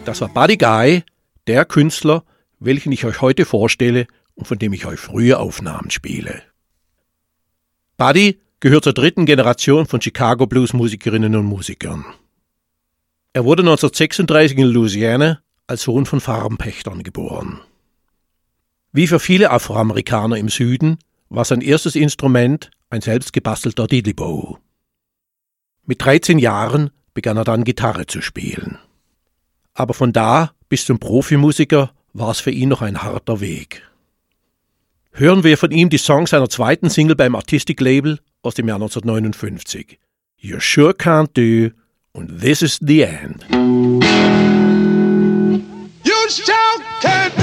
Das war Buddy Guy, der Künstler, welchen ich euch heute vorstelle und von dem ich euch frühe Aufnahmen spiele. Buddy gehört zur dritten Generation von Chicago Blues-Musikerinnen und Musikern. Er wurde 1936 in Louisiana als Sohn von Farmpächtern geboren. Wie für viele Afroamerikaner im Süden war sein erstes Instrument ein selbstgebastelter Diddley-Bow. Mit 13 Jahren begann er dann Gitarre zu spielen. Aber von da bis zum Profimusiker war es für ihn noch ein harter Weg. Hören wir von ihm die Songs seiner zweiten Single beim Artistic Label aus dem Jahr 1959. You Sure Can't Do und This Is the End. You sure can't